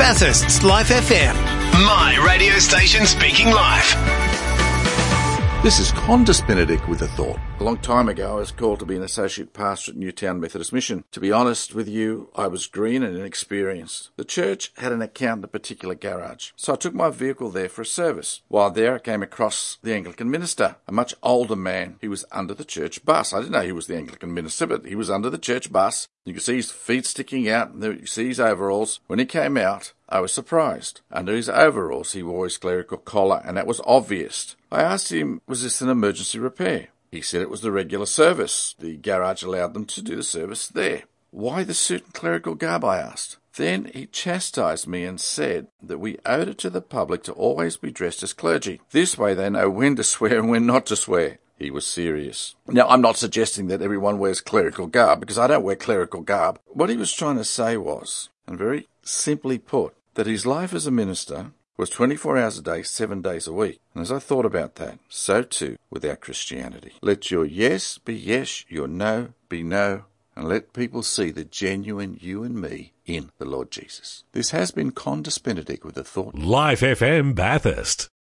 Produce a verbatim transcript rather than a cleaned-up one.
Bathurst's Life F M. My radio station speaking live. This is Condis Benedict with a thought. A long time ago, I was called to be an associate pastor at Newtown Methodist Mission. To be honest with you, I was green and inexperienced. The church had an account in a particular garage, so I took my vehicle there for a service. While there, I came across the Anglican minister, a much older man. He was under the church bus. I didn't know he was the Anglican minister, but he was under the church bus. You could see his feet sticking out, and you see his overalls. When he came out, I was surprised. Under his overalls, he wore his clerical collar, and that was obvious. I asked him, was this an emergency repair? He said it was the regular service. The garage allowed them to do the service there. Why the suit and clerical garb, I asked. Then he chastised me and said that we owed it to the public to always be dressed as clergy. This way they know when to swear and when not to swear. He was serious. Now, I'm not suggesting that everyone wears clerical garb, because I don't wear clerical garb. What he was trying to say was, and very simply put, that his life as a minister was twenty-four hours a day, seven days a week. And as I thought about that, so too with our Christianity. Let your yes be yes, your no be no, and let people see the genuine you and me in the Lord Jesus. This has been Condis Benedict with a thought. Life F M Bathurst.